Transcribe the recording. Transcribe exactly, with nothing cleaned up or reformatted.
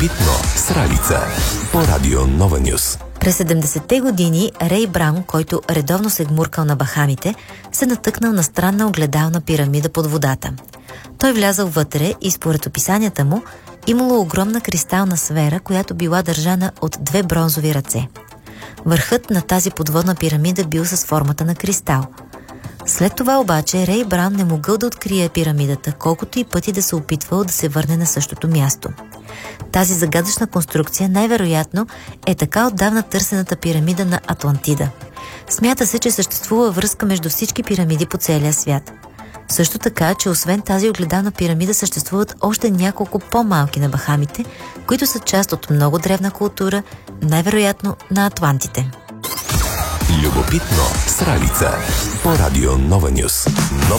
Любопитно с Ралица по Радио Нова Нюс. През седемдесетте години Рей Браун, който редовно се гмуркал на Бахамите, се натъкнал на странна огледална пирамида под водата. Той влязал вътре и според описанията му имало огромна кристална сфера, която била държана от две бронзови ръце. Върхът на тази подводна пирамида бил с формата на кристал. След това обаче Рей Браун не могъл да открие пирамидата, колкото и пъти да се опитвал да се върне на същото място. Тази загадъчна конструкция най-вероятно е така отдавна търсената пирамида на Атлантида. Смята се, че съществува връзка между всички пирамиди по целия свят. Също така, че освен тази огледална пирамида съществуват още няколко по-малки на Бахамите, които са част от много древна култура, най-вероятно на атлантите. Любопитно с Ралица по Радио Нова Нюс. Нова